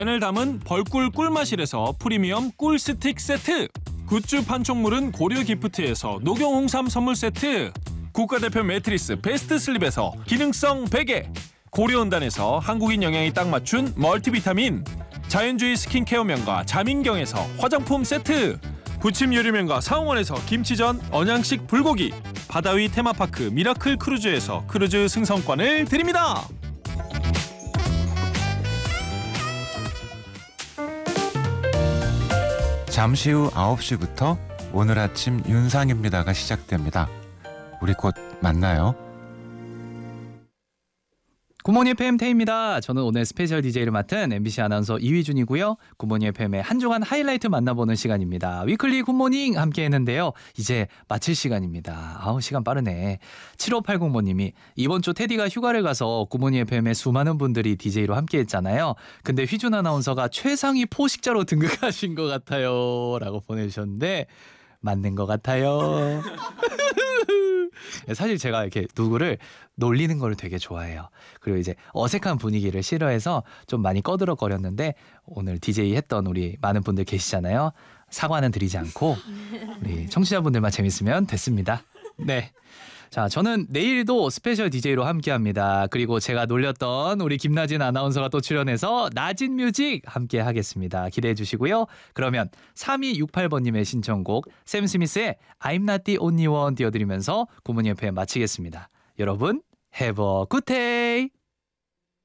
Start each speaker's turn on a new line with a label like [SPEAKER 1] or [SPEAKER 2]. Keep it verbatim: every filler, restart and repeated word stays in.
[SPEAKER 1] 을 담은 벌꿀 꿀마실에서 프리미엄 꿀 스틱 세트, 굿즈 판촉물은 고려 기프트에서 녹용 홍삼 선물 세트, 국가대표 매트리스 베스트 슬립에서 기능성 베개, 고려온단에서 한국인 영양이 딱 맞춘 멀티비타민, 자연주의 스킨케어 명가 자민경에서 화장품 세트, 부침 요리명가 사홍원에서 김치전 언양식 불고기, 바다위 테마파크 미라클 크루즈에서 크루즈 승선권을 드립니다.
[SPEAKER 2] 잠시 후 아홉 시부터 오늘 아침 윤상입니다가 시작됩니다. 우리 곧 만나요.
[SPEAKER 3] 굿모닝 에프엠 태희입니다. 저는 오늘 스페셜 디제이를 맡은 엠비씨 아나운서 이휘준이고요. 굿모닝 에프엠의 한 주간 하이라이트 만나보는 시간입니다. 위클리 굿모닝 함께 했는데요. 이제 마칠 시간입니다. 아우 시간 빠르네. 칠오팔공번님이 이번 주 테디가 휴가를 가서 굿모닝 에프엠의 수많은 분들이 디제이로 함께 했잖아요. 근데 휘준 아나운서가 최상위 포식자로 등극하신 것 같아요. 라고 보내주셨는데 맞는 것 같아요. 사실 제가 이렇게 누구를 놀리는 걸 되게 좋아해요. 그리고 이제 어색한 분위기를 싫어해서 좀 많이 꺼들어거렸는데 오늘 디제이 했던 우리 많은 분들 계시잖아요. 사과는 드리지 않고 우리 청취자분들만 재밌으면 됐습니다. 네. 자, 저는 내일도 스페셜 디제이로 함께합니다. 그리고 제가 놀렸던 우리 김나진 아나운서가 또 출연해서 나진 뮤직 함께 하겠습니다. 기대해 주시고요. 그러면 삼이육팔번님의 신청곡 샘 스미스의 I'm Not The Only One 띄워드리면서 굿모닝 에프엠 마치겠습니다. 여러분, have a good day!